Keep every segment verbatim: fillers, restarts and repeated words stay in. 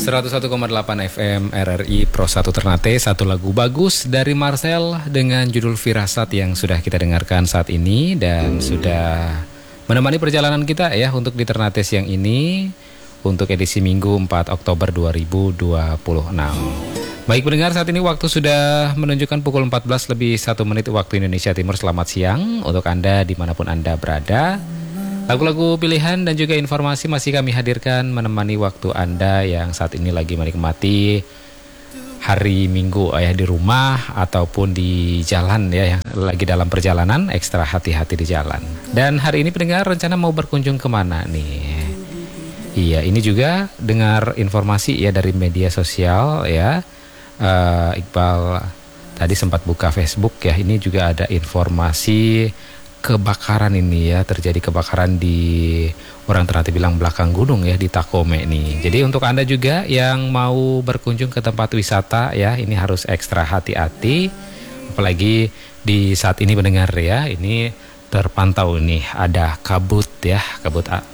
seratus satu koma delapan F M R R I Pro satu Ternate, satu lagu bagus dari Marcel dengan judul Firasat yang sudah kita dengarkan saat ini dan sudah menemani perjalanan kita ya untuk di Ternate siang ini untuk edisi Minggu empat Oktober dua ribu dua puluh enam. Baik pendengar, saat ini waktu sudah menunjukkan pukul empat belas lebih satu menit waktu Indonesia Timur. Selamat siang untuk Anda dimanapun Anda berada. Lagu-lagu pilihan dan juga informasi masih kami hadirkan menemani waktu Anda yang saat ini lagi menikmati hari Minggu ya di rumah ataupun di jalan ya, yang lagi dalam perjalanan. Ekstra hati-hati di jalan. Dan hari ini pendengar rencana mau berkunjung kemana nih? Iya, ini juga dengar informasi ya dari media sosial ya. Uh, Iqbal tadi sempat buka Facebook ya, ini juga ada informasi kebakaran ini ya, terjadi kebakaran di orang Ternate bilang belakang gunung ya, di Takome nih. Jadi untuk Anda juga yang mau berkunjung ke tempat wisata ya, ini harus ekstra hati-hati. Apalagi di saat ini mendengar ya, ini terpantau nih ada kabut ya, kabut A.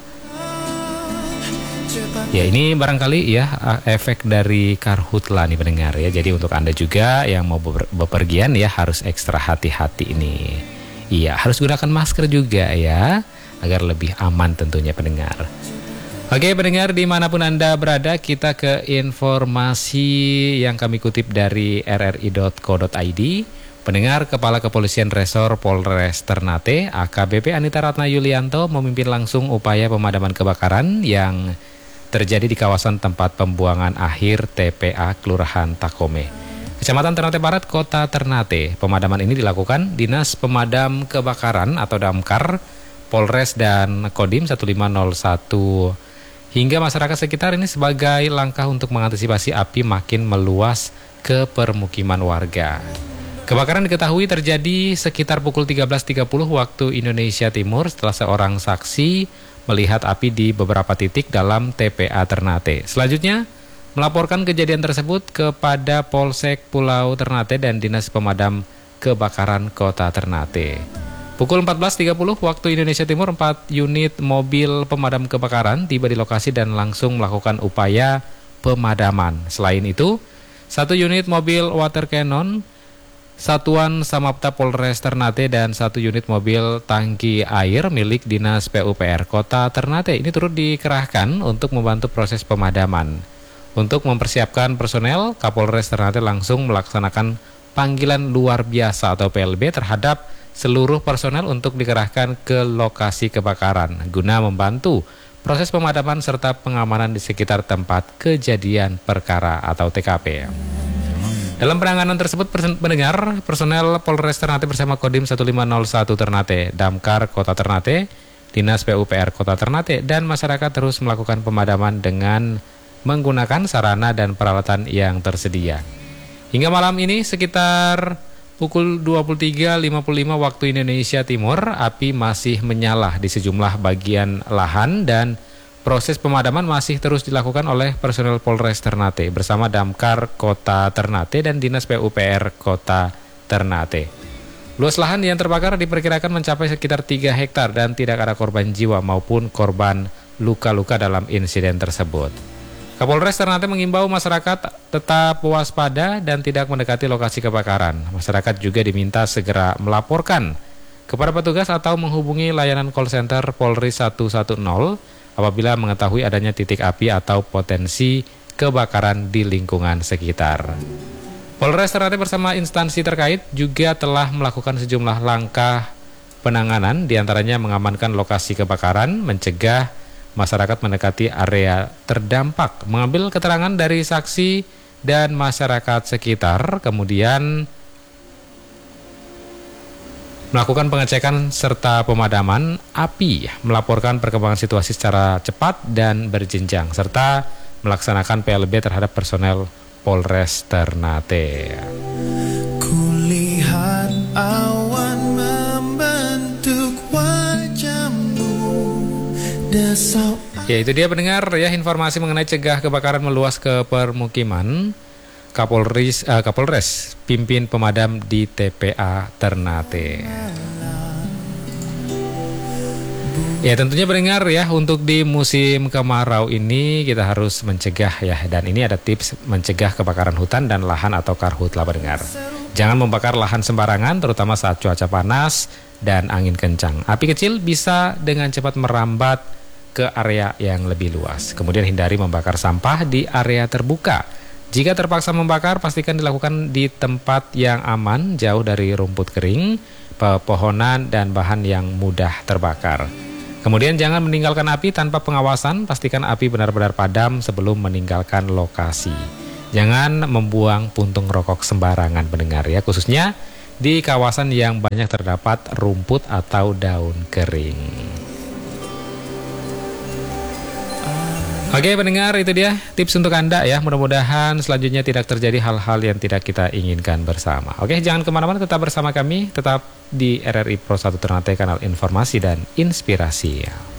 Ya ini barangkali ya efek dari karhutla nih pendengar ya. Jadi untuk Anda juga yang mau ber- bepergian ya harus ekstra hati-hati ini. Iya, harus gunakan masker juga ya, agar lebih aman tentunya pendengar. Oke pendengar, dimanapun Anda berada, kita ke informasi yang kami kutip dari r r i dot co dot i d. Pendengar, Kepala Kepolisian Resor Polres Ternate, A K B P Anita Ratna Yulianto, memimpin langsung upaya pemadaman kebakaran yang terjadi di kawasan tempat pembuangan akhir T P A Kelurahan Takome, Kecamatan Ternate Barat, Kota Ternate. Pemadaman ini dilakukan Dinas Pemadam Kebakaran atau Damkar, Polres dan Kodim seribu lima ratus satu hingga masyarakat sekitar ini sebagai langkah untuk mengantisipasi api makin meluas ke permukiman warga. Kebakaran diketahui terjadi sekitar pukul tiga belas tiga puluh waktu Indonesia Timur setelah seorang saksi melihat api di beberapa titik dalam T P A Ternate. Selanjutnya melaporkan kejadian tersebut kepada Polsek Pulau Ternate dan Dinas Pemadam Kebakaran Kota Ternate. Pukul empat belas tiga puluh waktu Indonesia Timur, empat unit mobil pemadam kebakaran tiba di lokasi dan langsung melakukan upaya pemadaman. Selain itu, satu unit mobil water cannon, Satuan Samapta Polres Ternate dan satu unit mobil tangki air milik Dinas P U P R Kota Ternate ini turut dikerahkan untuk membantu proses pemadaman. Untuk mempersiapkan personel, Kapolres Ternate langsung melaksanakan panggilan luar biasa atau P L B terhadap seluruh personel untuk dikerahkan ke lokasi kebakaran guna membantu proses pemadaman serta pengamanan di sekitar tempat kejadian perkara atau T K P. Dalam penanganan tersebut pendengar, personel Polres Ternate bersama Kodim seribu lima ratus satu Ternate, Damkar Kota Ternate, Dinas P U P R Kota Ternate dan masyarakat terus melakukan pemadaman dengan menggunakan sarana dan peralatan yang tersedia. Hingga malam ini sekitar pukul dua puluh tiga lima puluh lima waktu Indonesia Timur, api masih menyala di sejumlah bagian lahan dan proses pemadaman masih terus dilakukan oleh personel Polres Ternate bersama Damkar Kota Ternate dan Dinas P U P R Kota Ternate. Luas lahan yang terbakar diperkirakan mencapai sekitar tiga hektar dan tidak ada korban jiwa maupun korban luka-luka dalam insiden tersebut. Kapolres Ternate mengimbau masyarakat tetap waspada dan tidak mendekati lokasi kebakaran. Masyarakat juga diminta segera melaporkan kepada petugas atau menghubungi layanan call center Polri satu satu nol apabila mengetahui adanya titik api atau potensi kebakaran di lingkungan sekitar. Polres Ternate bersama instansi terkait juga telah melakukan sejumlah langkah penanganan, diantaranya mengamankan lokasi kebakaran, mencegah masyarakat mendekati area terdampak, mengambil keterangan dari saksi dan masyarakat sekitar, kemudian melakukan pengecekan serta pemadaman api, melaporkan perkembangan situasi secara cepat dan berjenjang, serta melaksanakan P L B terhadap personel Polres Ternate. Kulihat awan membentuk wajahmu. Ya itu dia pendengar ya, informasi mengenai cegah kebakaran meluas ke permukiman. Kapolres, uh, Kapolres pimpin pemadam di T P A Ternate. Ya tentunya pendengar ya, untuk di musim kemarau ini kita harus mencegah ya, dan ini ada tips mencegah kebakaran hutan dan lahan atau karhutla pendengar. Jangan membakar lahan sembarangan terutama saat cuaca panas dan angin kencang. Api kecil bisa dengan cepat merambat ke area yang lebih luas. Kemudian hindari membakar sampah di area terbuka. Jika terpaksa membakar, pastikan dilakukan di tempat yang aman, jauh dari rumput kering, pepohonan dan bahan yang mudah terbakar. Kemudian jangan meninggalkan api tanpa pengawasan, pastikan api benar-benar padam sebelum meninggalkan lokasi. Jangan membuang puntung rokok sembarangan pendengar ya, khususnya di kawasan yang banyak terdapat rumput atau daun kering. Oke pendengar, itu dia tips untuk Anda ya. Mudah-mudahan selanjutnya tidak terjadi hal-hal yang tidak kita inginkan bersama. Oke, jangan kemana-mana, tetap bersama kami, tetap di R R I Pro satu Ternate, kanal informasi dan inspirasi.